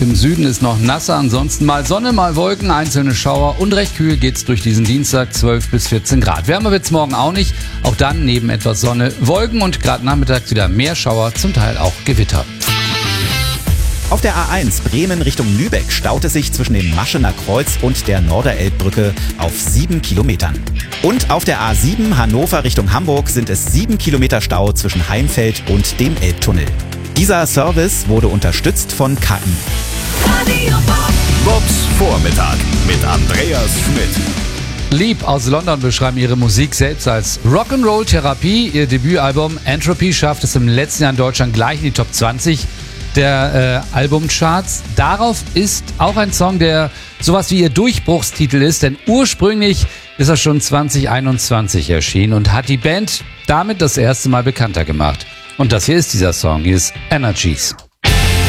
Im Süden ist noch nasser, ansonsten mal Sonne, mal Wolken, einzelne Schauer und recht kühl geht's durch diesen Dienstag, 12 bis 14 Grad. Wärmer wird's morgen auch nicht, auch dann neben etwas Sonne, Wolken und gerade nachmittags wieder mehr Schauer, zum Teil auch Gewitter. Auf der A1 Bremen Richtung Lübeck staut es sich zwischen dem Maschener Kreuz und der Norderelbbrücke auf 7 Kilometern. Und auf der A7 Hannover Richtung Hamburg sind es 7 Kilometer Stau zwischen Heimfeld und dem Elbtunnel. Dieser Service wurde unterstützt von KI. Bobs Vormittag mit Andreas Schmidt. Leap aus London beschreiben ihre Musik selbst als Rock'n'Roll-Therapie. Ihr Debütalbum Entropy schafft es im letzten Jahr in Deutschland gleich in die Top 20 der Albumcharts. Darauf ist auch ein Song, der sowas wie ihr Durchbruchstitel ist, denn ursprünglich ist er schon 2021 erschienen und hat die Band damit das erste Mal bekannter gemacht. Und das hier ist dieser Song, hier ist Energies.